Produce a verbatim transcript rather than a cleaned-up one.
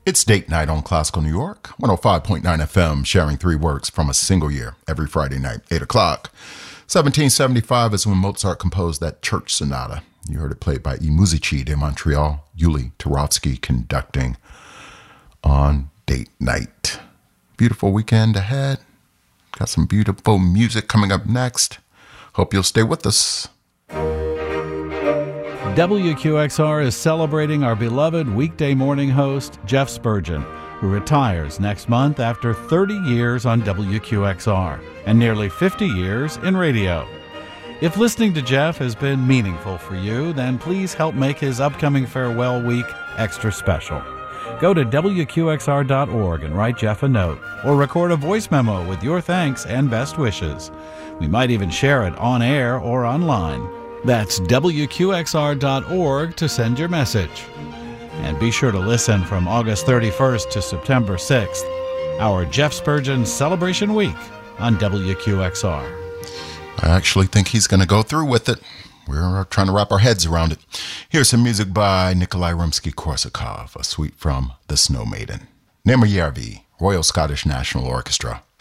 It's date night on Classical New York, one oh five point nine F M, sharing three works from a single year every Friday night, eight o'clock. seventeen seventy-five is when Mozart composed that Church Sonata. You heard it played by I Musici de Montreal, Yuli Turovsky conducting on date night. Beautiful weekend ahead. Got some beautiful music coming up next. Hope you'll stay with us. W Q X R is celebrating our beloved weekday morning host, Jeff Spurgeon, who retires next month after thirty years on W Q X R and nearly fifty years in radio. If listening to Jeff has been meaningful for you, then please help make his upcoming farewell week extra special. Go to W Q X R dot org and write Jeff a note, or record a voice memo with your thanks and best wishes. We might even share it on air or online. That's W Q X R dot org to send your message. And be sure to listen from August thirty-first to September sixth, our Jeff Spurgeon Celebration Week on W Q X R. I actually think he's going to go through with it. We're trying to wrap our heads around it. Here's some music by Nikolai Rimsky-Korsakov, a suite from The Snow Maiden. Nemoyarvi, Royal Scottish National Orchestra.